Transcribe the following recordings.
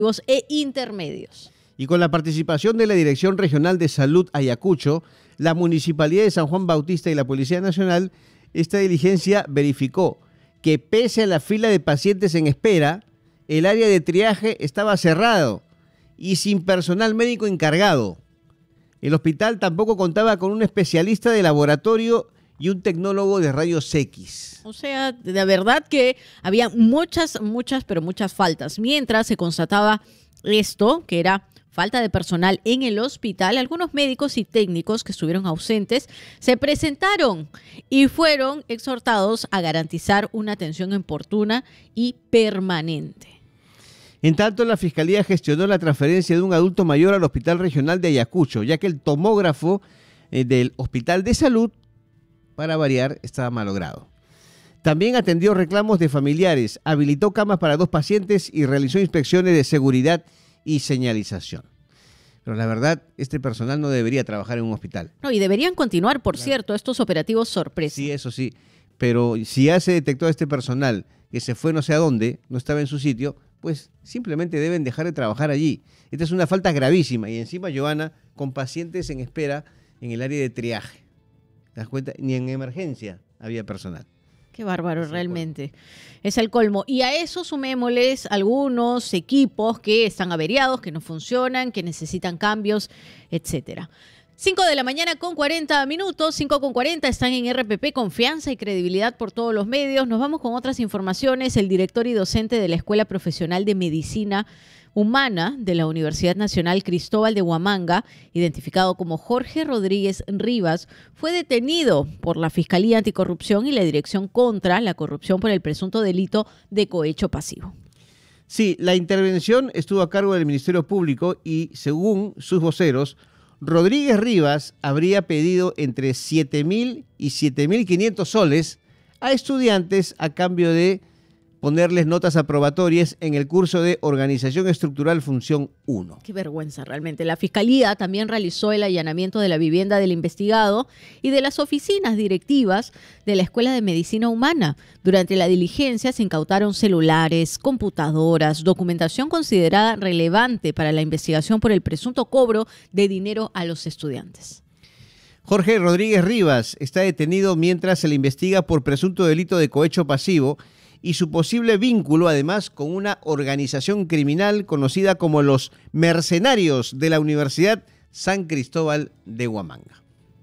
e intermedios. Y con la participación de la Dirección Regional de Salud Ayacucho, la Municipalidad de San Juan Bautista y la Policía Nacional, esta diligencia verificó que pese a la fila de pacientes en espera, el área de triaje estaba cerrado y sin personal médico encargado. El hospital tampoco contaba con un especialista de laboratorio y un tecnólogo de rayos X. O sea, de verdad que había muchas faltas. Mientras se constataba esto, que era falta de personal en el hospital, algunos médicos y técnicos que estuvieron ausentes se presentaron y fueron exhortados a garantizar una atención oportuna y permanente. En tanto, la Fiscalía gestionó la transferencia de un adulto mayor al Hospital Regional de Ayacucho, ya que el tomógrafo del Hospital de Salud, para variar, estaba malogrado. También atendió reclamos de familiares, habilitó camas para 2 pacientes y realizó inspecciones de seguridad y señalización. Pero la verdad, este personal no debería trabajar en un hospital. No, y deberían continuar, por cierto, estos operativos sorpresa. Sí, eso sí. Pero si ya se detectó a este personal que se fue no sé a dónde, no estaba en su sitio, pues simplemente deben dejar de trabajar allí. Esta es una falta gravísima. Y encima, Joana, con pacientes en espera en el área de triaje. ¿Te das cuenta? Ni en emergencia había personal. Qué bárbaro, realmente. Es el colmo. Y a eso sumémosles algunos equipos que están averiados, que no funcionan, que necesitan cambios, etcétera. 5 de la mañana con 40 minutos, 5:40, están en RPP, confianza y credibilidad por todos los medios. Nos vamos con otras informaciones. El director y docente de la Escuela Profesional de Medicina Humana de la Universidad Nacional Cristóbal de Huamanga, identificado como Jorge Rodríguez Rivas, fue detenido por la Fiscalía Anticorrupción y la Dirección contra la Corrupción por el presunto delito de cohecho pasivo. Sí, la intervención estuvo a cargo del Ministerio Público y, según sus voceros, Rodríguez Rivas habría pedido entre 7.000 y 7.500 soles a estudiantes a cambio de ponerles notas aprobatorias en el curso de Organización Estructural Función 1. Qué vergüenza, realmente. La Fiscalía también realizó el allanamiento de la vivienda del investigado y de las oficinas directivas de la Escuela de Medicina Humana. Durante la diligencia se incautaron celulares, computadoras, documentación considerada relevante para la investigación por el presunto cobro de dinero a los estudiantes. Jorge Rodríguez Rivas está detenido mientras se le investiga por presunto delito de cohecho pasivo y su posible vínculo, además, con una organización criminal conocida como los Mercenarios de la Universidad San Cristóbal de Huamanga.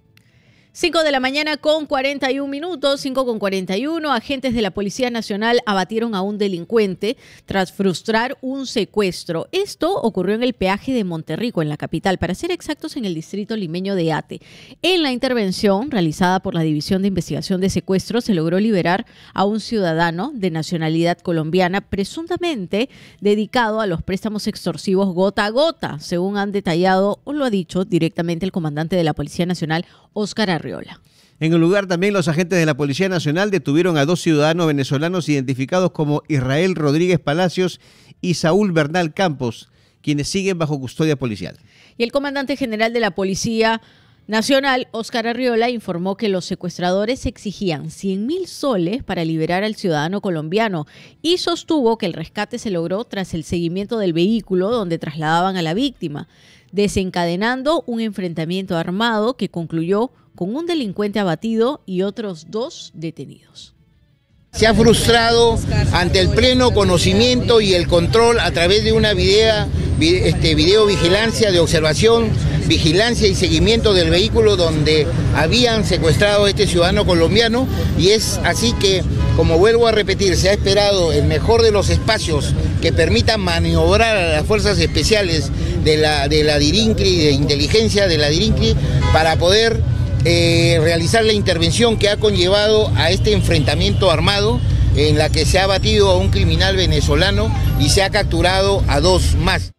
5 de la mañana con 41 minutos, 5:41, agentes de la Policía Nacional abatieron a un delincuente tras frustrar un secuestro. Esto ocurrió en el peaje de Monterrico, en la capital, para ser exactos, en el distrito limeño de Ate. En la intervención realizada por la División de Investigación de Secuestros, se logró liberar a un ciudadano de nacionalidad colombiana, presuntamente dedicado a los préstamos extorsivos gota a gota, según han detallado o lo ha dicho directamente el comandante de la Policía Nacional, Óscar Arriola. En el lugar también los agentes de la Policía Nacional detuvieron a 2 ciudadanos venezolanos identificados como Israel Rodríguez Palacios y Saúl Bernal Campos, quienes siguen bajo custodia policial. Y el comandante general de la Policía Nacional, Óscar Arriola, informó que los secuestradores exigían 100.000 soles para liberar al ciudadano colombiano y sostuvo que el rescate se logró tras el seguimiento del vehículo donde trasladaban a la víctima, desencadenando un enfrentamiento armado que concluyó con un delincuente abatido y otros 2 detenidos. Se ha frustrado ante el pleno conocimiento y el control a través de una videovigilancia de observación, vigilancia y seguimiento del vehículo donde habían secuestrado a este ciudadano colombiano, y es así que, como vuelvo a repetir, se ha esperado el mejor de los espacios que permitan maniobrar a las fuerzas especiales de la DIRINCRI, de inteligencia de la DIRINCRI, para poder realizar la intervención que ha conllevado a este enfrentamiento armado, en la que se ha abatido a un criminal venezolano y se ha capturado a 2 más.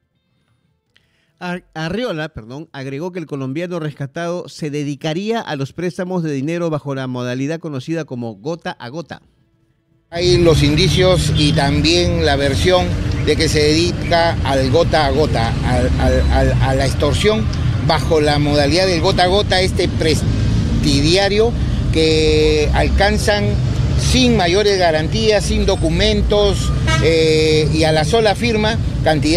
Arriola, agregó que el colombiano rescatado se dedicaría a los préstamos de dinero bajo la modalidad conocida como gota a gota. Hay los indicios y también la versión de que se dedica al gota a gota, a la extorsión bajo la modalidad del gota a gota, este presidiario que alcanzan sin mayores garantías, sin documentos y a la sola firma, cantidad